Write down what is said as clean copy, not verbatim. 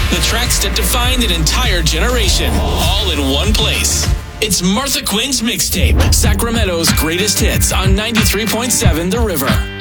The tracks that defined an entire generation, all in one place. It's Martha Quinn's Mixtape, Sacramento's greatest hits on 93.7 The River.